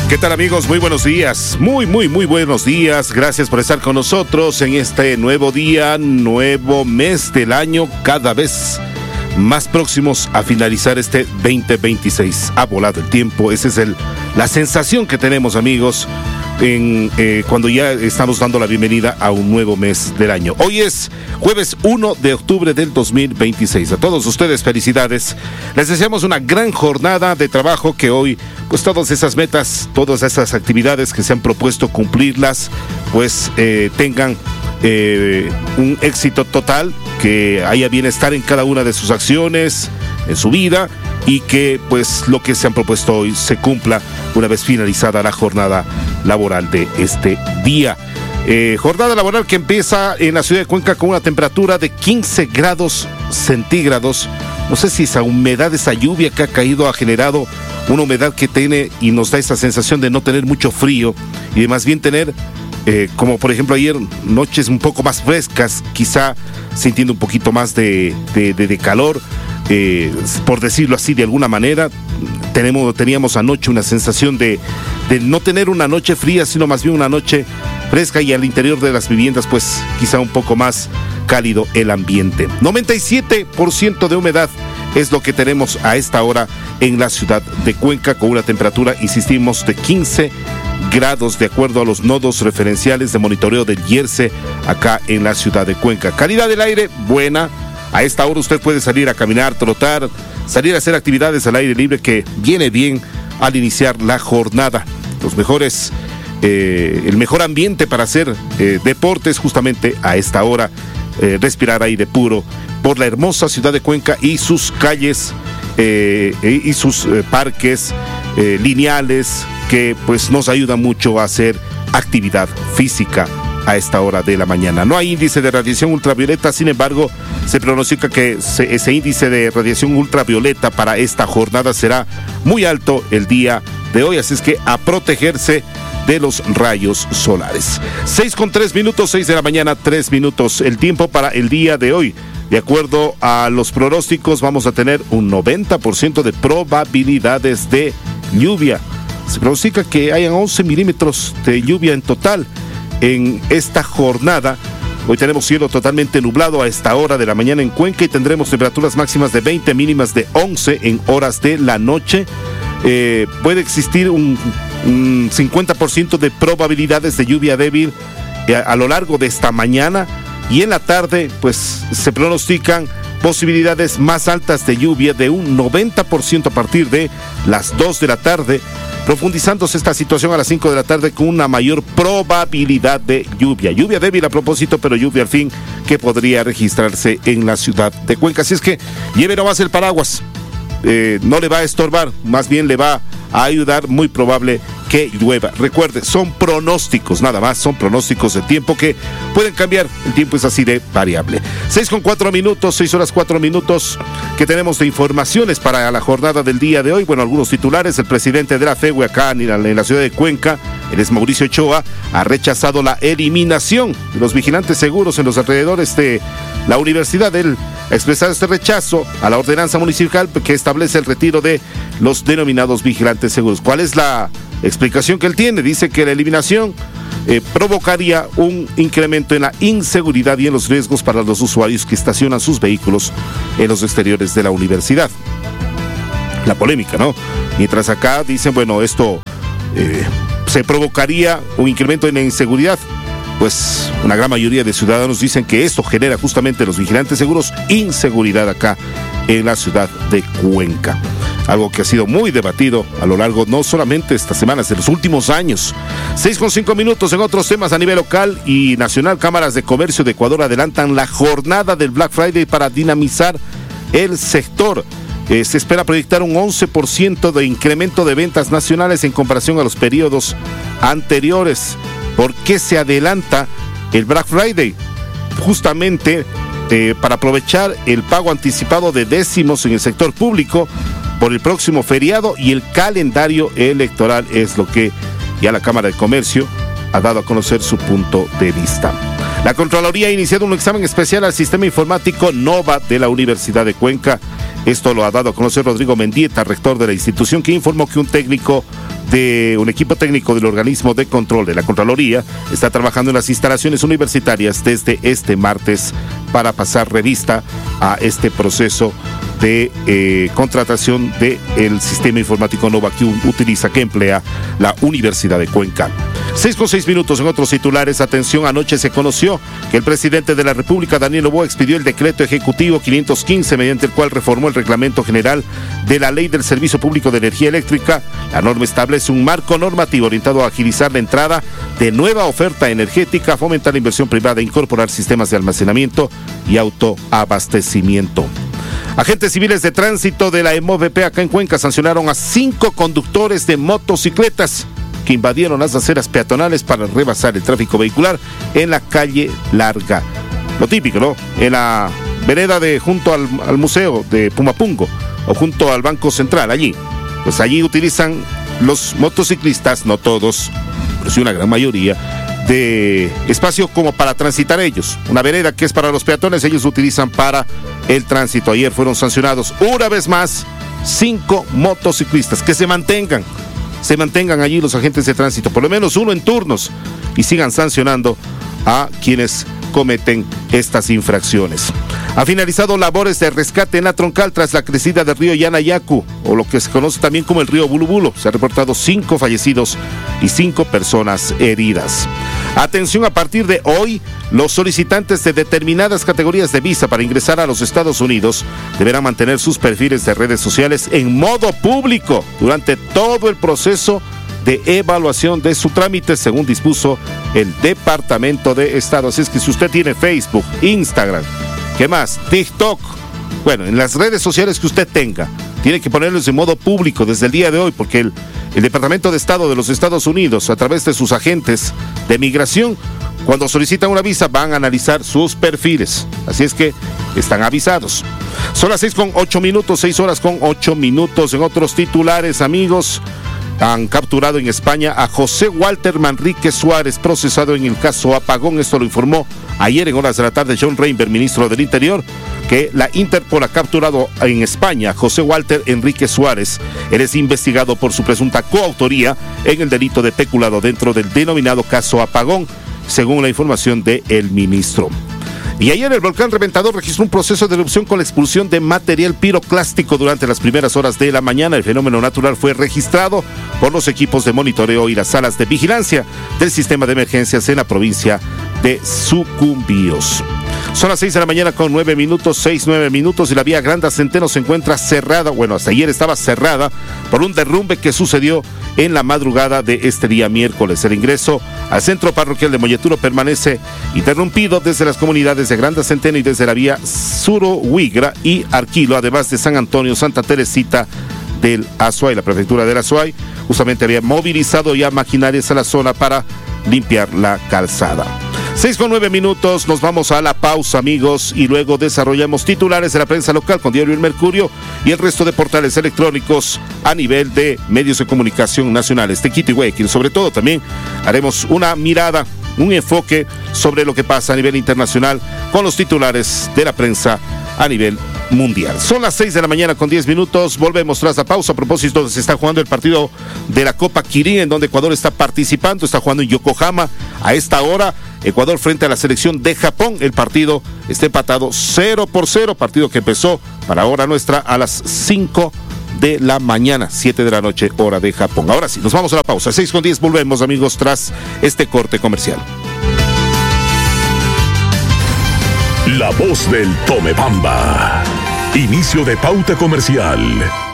¿Qué tal, amigos? Muy buenos días, muy buenos días. Gracias por estar con nosotros en este nuevo día, nuevo mes del año, cada vez más próximos a finalizar este 2026. Ha volado el tiempo, esa es la sensación que tenemos, amigos, cuando ya estamos dando la bienvenida a un nuevo mes del año. Hoy es jueves 1 de octubre del 2026. A todos ustedes, felicidades. Les deseamos una gran jornada de trabajo, que hoy, pues todas esas metas, todas esas actividades que se han propuesto cumplirlas, pues tengan un éxito total, que haya bienestar en cada una de sus acciones, en su vida, y que pues lo que se han propuesto hoy se cumpla una vez finalizada la jornada laboral de este día. Jornada laboral que empieza en la ciudad de Cuenca con una temperatura de 15 grados centígrados. No sé si esa humedad, esa lluvia que ha caído ha generado una humedad que tiene y nos da esa sensación de no tener mucho frío y de más bien tener, como por ejemplo ayer, noches un poco más frescas, quizá sintiendo un poquito más de calor, por decirlo así de alguna manera. Teníamos anoche una sensación de no tener una noche fría, sino más bien una noche fresca, y al interior de las viviendas pues quizá un poco más cálido el ambiente. 97% de humedad es lo que tenemos a esta hora en la ciudad de Cuenca, con una temperatura, insistimos, de 15 grados de acuerdo a los nodos referenciales de monitoreo del IERCE acá en la ciudad de Cuenca. Calidad del aire buena. A esta hora usted puede salir a caminar, trotar, salir a hacer actividades al aire libre, que viene bien al iniciar la jornada. El mejor ambiente para hacer deportes justamente a esta hora, respirar aire puro por la hermosa ciudad de Cuenca y sus calles y sus parques lineales, que pues nos ayudan mucho a hacer actividad física a esta hora de la mañana. No hay índice de radiación ultravioleta, sin embargo, se pronostica que ese índice de radiación ultravioleta para esta jornada será muy alto el día de hoy, así es que a protegerse de los rayos solares. 6:03, 6 de la mañana, 3 minutos. El tiempo para el día de hoy. De acuerdo a los pronósticos, vamos a tener un 90% de probabilidades de lluvia. Se pronostica que hayan 11 milímetros de lluvia en total en esta jornada. Hoy tenemos cielo totalmente nublado a esta hora de la mañana en Cuenca, y tendremos temperaturas máximas de 20, mínimas de 11 en horas de la noche. Puede existir un 50% de probabilidades de lluvia débil a lo largo de esta mañana, y en la tarde pues se pronostican posibilidades más altas de lluvia de un 90% a partir de las 2 de la tarde, profundizándose esta situación a las 5 de la tarde con una mayor probabilidad de lluvia. Lluvia débil a propósito, pero lluvia al fin, que podría registrarse en la ciudad de Cuenca. Así es que lleve nomás el paraguas. No le va a estorbar, más bien le va a ayudar, muy probable que llueva. Recuerde, son pronósticos, nada más, son pronósticos de tiempo que pueden cambiar, el tiempo es así de variable. 6:04, 6 horas 4 minutos, que tenemos de informaciones para la jornada del día de hoy. Bueno, algunos titulares. El presidente de la FEUE acá en la ciudad de Cuenca, él es Mauricio Ochoa, ha rechazado la eliminación de los vigilantes seguros en los alrededores de la universidad. Él ha expresado este rechazo a la ordenanza municipal que establece el retiro de los denominados vigilantes seguros. ¿Cuál es la explicación que él tiene? Dice que la eliminación provocaría un incremento en la inseguridad y en los riesgos para los usuarios que estacionan sus vehículos en los exteriores de la universidad. La polémica, ¿no? Mientras acá dicen, bueno, esto se provocaría un incremento en la inseguridad. Pues una gran mayoría de ciudadanos dicen que esto genera justamente los vigilantes seguros inseguridad acá en la ciudad de Cuenca. Algo que ha sido muy debatido a lo largo no solamente de estas semanas, de los últimos años. 6:05 en otros temas a nivel local y nacional. Cámaras de Comercio de Ecuador adelantan la jornada del Black Friday para dinamizar el sector. Se espera proyectar un 11% de incremento de ventas nacionales en comparación a los periodos anteriores. ¿Por qué se adelanta el Black Friday? Justamente para aprovechar el pago anticipado de décimos en el sector público por el próximo feriado y el calendario electoral, es lo que ya la Cámara de Comercio ha dado a conocer su punto de vista. La Contraloría ha iniciado un examen especial al sistema informático NOVA de la Universidad de Cuenca. Esto lo ha dado a conocer Rodrigo Mendieta, rector de la institución, que informó que un técnico de un equipo técnico del organismo de control de la Contraloría está trabajando en las instalaciones universitarias desde este martes para pasar revista a este proceso de contratación del sistema informático Nova que emplea la Universidad de Cuenca. 6:06 en otros titulares. Atención, anoche se conoció que el presidente de la República, Daniel Noboa, expidió el decreto ejecutivo 515, mediante el cual reformó el reglamento general de la Ley del Servicio Público de Energía Eléctrica. La norma establece un marco normativo orientado a agilizar la entrada de nueva oferta energética, fomentar la inversión privada e incorporar sistemas de almacenamiento y autoabastecimiento. Agentes civiles de tránsito de la EMOVP acá en Cuenca sancionaron a 5 conductores de motocicletas que invadieron las aceras peatonales para rebasar el tráfico vehicular en la calle Larga. Lo típico, ¿no? En la vereda de junto al museo de Pumapungo o junto al Banco Central, allí. Pues allí utilizan los motociclistas, no todos, pero sí una gran mayoría, de espacio como para transitar ellos. Una vereda que es para los peatones, ellos utilizan para el tránsito. Ayer fueron sancionados una vez más 5 motociclistas. Que se mantengan allí los agentes de tránsito, por lo menos uno en turnos, y sigan sancionando a quienes cometen estas infracciones. Ha finalizado labores de rescate en la troncal tras la crecida del río Yanayacu, o lo que se conoce también como el río Bulubulo. Se han reportado 5 fallecidos y 5 personas heridas. Atención, a partir de hoy, los solicitantes de determinadas categorías de visa para ingresar a los Estados Unidos deberán mantener sus perfiles de redes sociales en modo público durante todo el proceso de evaluación de su trámite, según dispuso el Departamento de Estado. Así es que si usted tiene Facebook, Instagram, ¿qué más? TikTok, bueno, en las redes sociales que usted tenga, tiene que ponerlos en modo público desde el día de hoy, porque el Departamento de Estado de los Estados Unidos, a través de sus agentes de migración, cuando solicitan una visa, van a analizar sus perfiles. Así es que están avisados. Son las 6:08, 6 horas con 8 minutos. En otros titulares, amigos, han capturado en España a José Walter Manrique Suárez, procesado en el caso Apagón. Esto lo informó ayer en horas de la tarde John Reinberg, ministro del Interior, que la Interpol ha capturado en España a José Walter Enrique Suárez. Él es investigado por su presunta coautoría en el delito de peculado dentro del denominado caso Apagón, según la información del ministro. Y ayer el volcán Reventador registró un proceso de erupción con la expulsión de material piroclástico durante las primeras horas de la mañana. El fenómeno natural fue registrado por los equipos de monitoreo y las salas de vigilancia del sistema de emergencias en la provincia de Sucumbíos. Son las 6 de la mañana con 9 minutos, 6-9 minutos, y la vía Granda Centeno se encuentra cerrada, bueno, hasta ayer estaba cerrada por un derrumbe que sucedió en la madrugada de este día miércoles. El ingreso al centro parroquial de Molleturo permanece interrumpido desde las comunidades de Granda Centeno y desde la vía Surohuigra y Arquilo, además de San Antonio, Santa Teresita del Azuay. La prefectura del Azuay justamente había movilizado ya maquinarias a la zona para limpiar la calzada. 6:09 minutos, nos vamos a la pausa, amigos, y luego desarrollamos titulares de la prensa local con Diario El Mercurio y el resto de portales electrónicos a nivel de medios de comunicación nacionales de Quito y Guayaquil. Sobre todo también haremos una mirada, un enfoque sobre lo que pasa a nivel internacional con los titulares de la prensa a nivel mundial. Son las 6 de la mañana con 10 minutos, volvemos tras la pausa. A propósito, se está jugando el partido de la Copa Kirin, en donde Ecuador está participando, está jugando en Yokohama. A esta hora, Ecuador frente a la selección de Japón. El partido está empatado 0-0, partido que empezó para hora nuestra a las 5 de la mañana, 7 de la noche, hora de Japón. Ahora sí, nos vamos a la pausa. 6:10, volvemos, amigos, tras este corte comercial. La voz del Tomebamba. Inicio de pauta comercial.